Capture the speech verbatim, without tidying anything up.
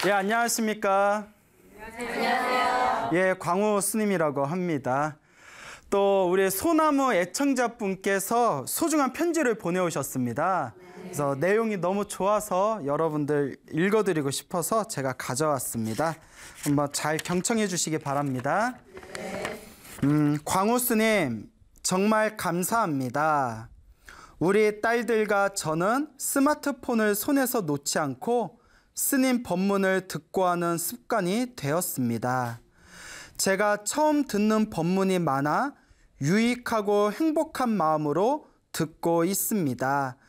예, 안녕하십니까? 안녕하세요. 예, 광우 스님이라고 합니다. 또 우리 소나무 애청자분께서 소중한 편지를 보내오셨습니다. 그래서 내용이 너무 좋아서 여러분들 읽어드리고 싶어서 제가 가져왔습니다. 한번 잘 경청해 주시기 바랍니다. 음, 광우 스님, 정말 감사합니다. 우리 딸들과 저는 스마트폰을 손에서 놓지 않고 스님 법문을 듣고 하는 습관이 되었습니다. 제가 처음 듣는 법문이 많아 유익하고 행복한 마음으로 듣고 있습니다.